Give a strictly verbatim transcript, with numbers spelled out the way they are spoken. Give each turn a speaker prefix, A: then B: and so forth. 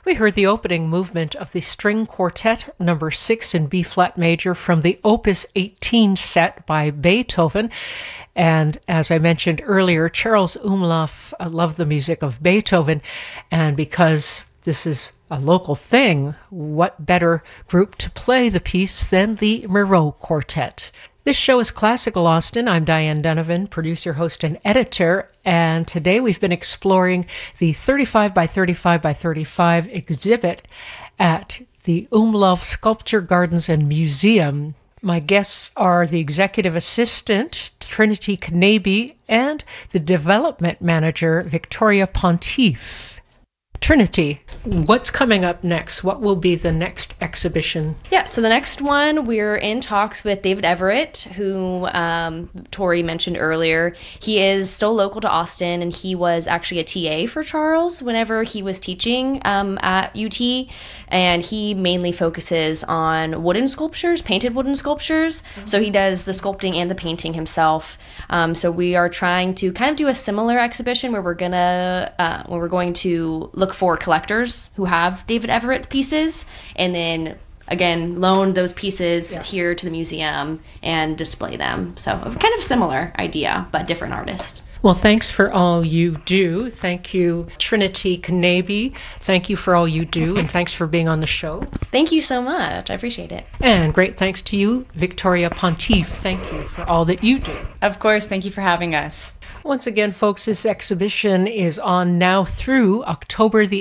A: We heard the opening movement of the String Quartet number six in B-flat major from the Opus eighteen set by Beethoven. And as I mentioned earlier, Charles Umlauf loved the music of Beethoven, and because this is a local thing, what better group to play the piece than the Moreau Quartet? This show is Classical Austin. I'm Diane Donovan, producer, host, and editor, and today we've been exploring the thirty-five by thirty-five by thirty-five exhibit at the Umlauf Sculpture Gardens and Museum. My guests are the executive assistant, Trinity Knabe, and the development manager, Victoria Pontief. Trinity, what's coming up next? What will be the next exhibition?
B: Yeah, so the next one, we're in talks with David Everett, who um, Tori mentioned earlier. He is still local to Austin, and he was actually a T A for Charles whenever he was teaching um, at U T, and he mainly focuses on wooden sculptures, painted wooden sculptures. Mm-hmm. So he does the sculpting and the painting himself. Um, so we are trying to kind of do a similar exhibition where we're gonna, uh, where we're going to look for collectors who have David Everett pieces, and then again loan those pieces yeah. here to the museum and display them. So kind of similar idea, but different artist.
A: Well, thanks for all you do. Thank you, Trinity Knabe. Thank you for all you do, and thanks for being on the show.
B: Thank you so much. I appreciate it.
A: And great thanks to you, Victoria Pontief. Thank you for all that you do.
C: Of course. Thank you for having us.
A: Once again, folks, this exhibition is on now through October the